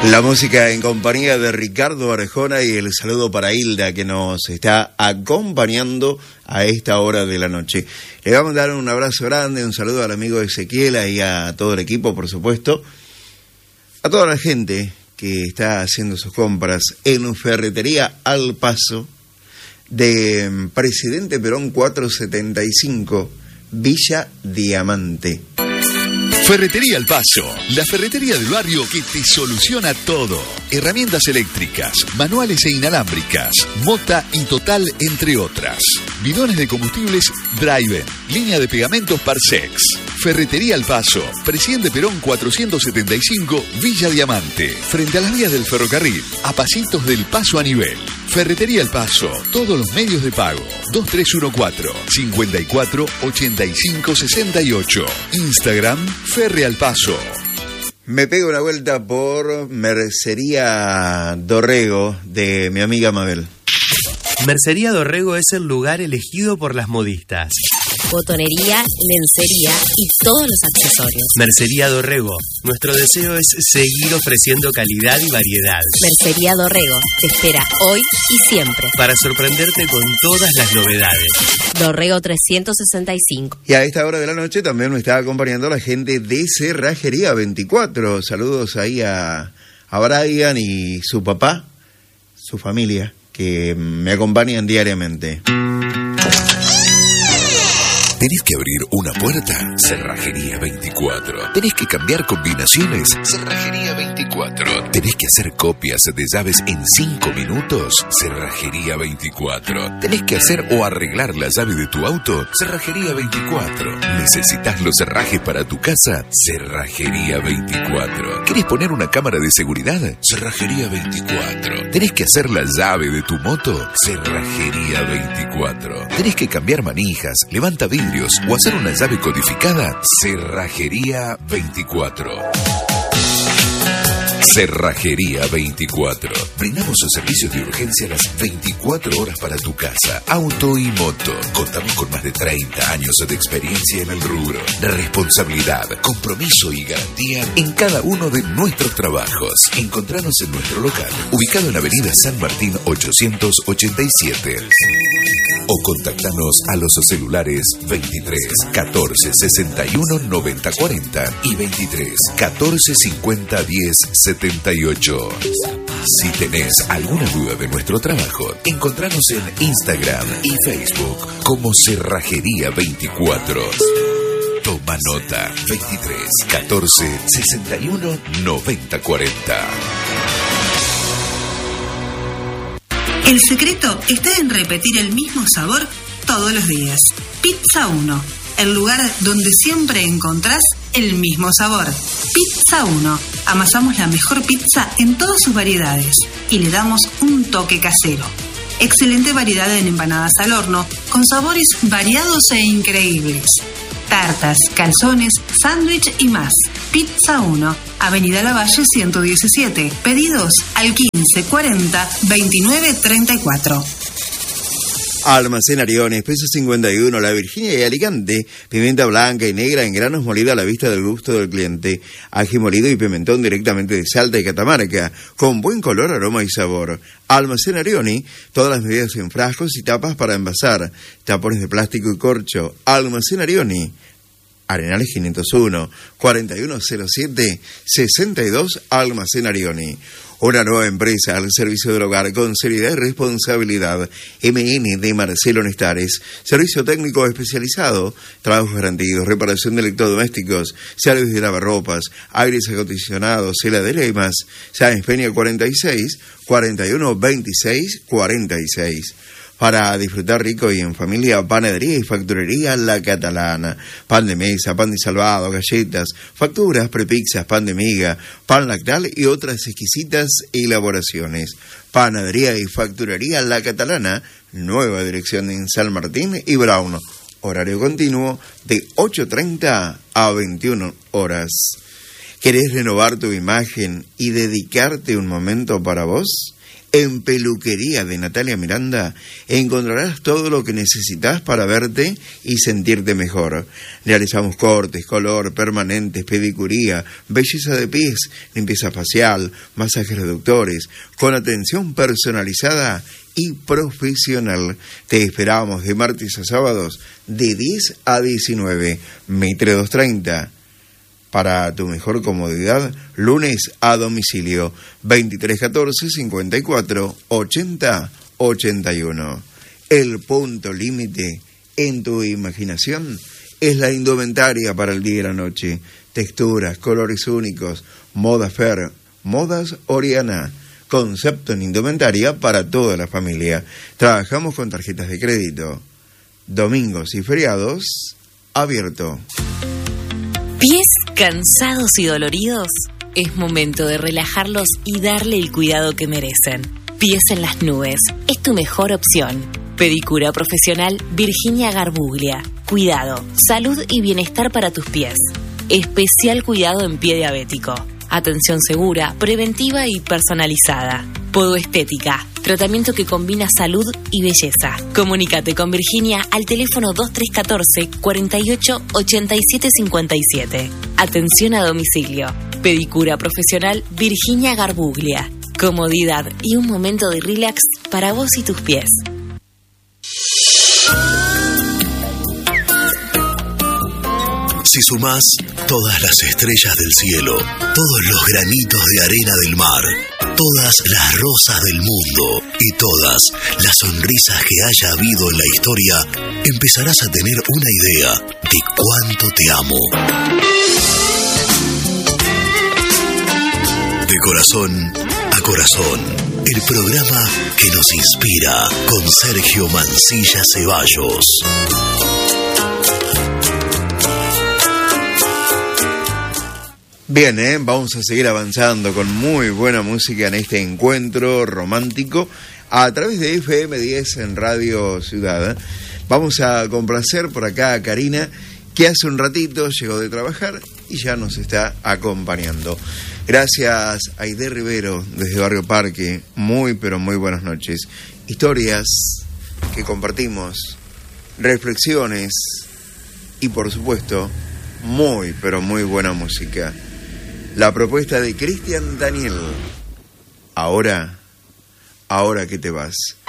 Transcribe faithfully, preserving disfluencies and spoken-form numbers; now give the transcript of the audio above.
La música en compañía de Ricardo Arjona y el saludo para Hilda que nos está acompañando a esta hora de la noche. Le vamos a dar un abrazo grande, un saludo al amigo Ezequiel y a todo el equipo, por supuesto, a toda la gente que está haciendo sus compras en Ferretería Al Paso de Presidente Perón cuatrocientos setenta y cinco, Villa Diamante. Ferretería El Paso, la ferretería del barrio que te soluciona todo. Herramientas eléctricas, manuales e inalámbricas, Mota y Total, entre otras. Bidones de combustibles Driven, línea de pegamentos Parsex. Ferretería El Paso, Presidente Perón cuatrocientos setenta y cinco, Villa Diamante, frente a las vías del ferrocarril, a pasitos del Paso a nivel. Ferretería El Paso, todos los medios de pago, dos tres uno cuatro, cinco cuatro, ocho cinco seis ocho. Instagram, Ferre Al Paso. Me pego una vuelta por Mercería Dorrego de mi amiga Mabel. Mercería Dorrego es el lugar elegido por las modistas. Botonería, lencería y todos los accesorios. Mercería Dorrego. Nuestro deseo es seguir ofreciendo calidad y variedad. Mercería Dorrego te espera hoy y siempre para sorprenderte con todas las novedades. Dorrego trescientos sesenta y cinco. Y a esta hora de la noche también me está acompañando la gente de Cerrajería veinticuatro. Saludos ahí a, a Brian y su papá, su familia, que me acompañan diariamente. ¿Tenés que abrir una puerta? Cerrajería veinticuatro. ¿Tenés que cambiar combinaciones? Cerrajería veinticuatro. ¿Tenés que hacer copias de llaves en cinco minutos? Cerrajería veinticuatro. ¿Tenés que hacer o arreglar la llave de tu auto? Cerrajería veinticuatro. ¿Necesitas los cerrajes para tu casa? Cerrajería veinticuatro. ¿Querés poner una cámara de seguridad? Cerrajería veinticuatro. ¿Tenés que hacer la llave de tu moto? Cerrajería veinticuatro. ¿Tenés que cambiar manijas, levanta vidrio o hacer una llave codificada? Cerrajería veinticuatro. Cerrajería veinticuatro. Brindamos los servicios de urgencia las veinticuatro horas para tu casa, auto y moto. Contamos con más de treinta años de experiencia en el rubro. Responsabilidad, compromiso y garantía en cada uno de nuestros trabajos. Encontranos en nuestro local, ubicado en Avenida San Martín ochocientos ochenta y siete. O contactanos a los celulares veintitrés catorce sesenta y uno noventa cuarenta y veintitrés catorce cincuenta diez setenta y ocho. Si tenés alguna duda de nuestro trabajo, encontranos en Instagram y Facebook como Cerrajería veinticuatro. Toma nota: veintitrés catorce sesenta y uno noventa cuarenta. El secreto está en repetir el mismo sabor todos los días. Pizza uno, el lugar donde siempre encontrás el mismo sabor. Pizza uno. Amasamos la mejor pizza en todas sus variedades y le damos un toque casero. Excelente variedad en empanadas al horno con sabores variados e increíbles. Tartas, calzones, sándwich y más. Pizza uno, Avenida Lavalle ciento diecisiete. Pedidos al quince cuarenta veintinueve treinta y cuatro. Almacén Arione, Espeso cincuenta y uno, La Virginia y Alicante. Pimienta blanca y negra en granos molida a la vista del gusto del cliente. Ají molido y pimentón directamente de Salta y Catamarca, con buen color, aroma y sabor. Almacén Arione, todas las medidas en frascos y tapas para envasar. Tapones de plástico y corcho. Almacén Arione, Arenales quinientos uno, cuarenta y uno cero siete, sesenta y dos, Almacén Arione. Una nueva empresa al servicio del hogar con seriedad y responsabilidad. M N de Marcelo Nestares. Servicio técnico especializado, trabajos garantidos, reparación de electrodomésticos, servicios de lavarropas, aires acondicionados, heladera y más. Sáenz Peña cuarenta y seis, cuarenta y uno veintiséis, cuarenta y seis. Para disfrutar rico y en familia, panadería y facturería La Catalana. Pan de mesa, pan de salvado, galletas, facturas, prepizzas, pan de miga, pan lactal y otras exquisitas elaboraciones. Panadería y facturería La Catalana, nueva dirección en San Martín y Brown. Horario continuo de ocho treinta a veintiuna horas. ¿Querés renovar tu imagen y dedicarte un momento para vos? En Peluquería de Natalia Miranda encontrarás todo lo que necesitas para verte y sentirte mejor. Realizamos cortes, color, permanentes, pedicuría, belleza de pies, limpieza facial, masajes reductores, con atención personalizada y profesional. Te esperamos de martes a sábados de diez a diecinueve, Mitre doscientos treinta. Para tu mejor comodidad, lunes a domicilio, veintitrés catorce cincuenta y cuatro ochenta ochenta y uno. El punto límite en tu imaginación es la indumentaria para el día y la noche. Texturas, colores únicos, moda Fer, modas Oriana. Concepto en indumentaria para toda la familia. Trabajamos con tarjetas de crédito. Domingos y feriados, abierto. ¿Pies cansados y doloridos? Es momento de relajarlos y darle el cuidado que merecen. Pies en las nubes es tu mejor opción. Pedicura profesional Virginia Garbuglia. Cuidado, salud y bienestar para tus pies. Especial cuidado en pie diabético. Atención segura, preventiva y personalizada. Podoestética, tratamiento que combina salud y belleza. Comunícate con Virginia al teléfono dos tres uno cuatro, cuarenta y ocho, ochenta y siete cincuenta y siete. Atención a domicilio. Pedicura profesional Virginia Garbuglia. Comodidad y un momento de relax para vos y tus pies. Si sumás todas las estrellas del cielo, todos los granitos de arena del mar, todas las rosas del mundo y todas las sonrisas que haya habido en la historia, empezarás a tener una idea de cuánto te amo. De corazón a corazón, el programa que nos inspira con Sergio Mancilla Ceballos. Bien, ¿eh? Vamos a seguir avanzando con muy buena música en este encuentro romántico a través de F M diez en Radio Ciudad. Vamos a complacer por acá a Karina, que hace un ratito llegó de trabajar y ya nos está acompañando. Gracias a Aide Rivero desde Barrio Parque, muy pero muy buenas noches. Historias que compartimos, reflexiones y por supuesto muy pero muy buena música. La propuesta de Cristian Daniel. Ahora, ahora que te vas.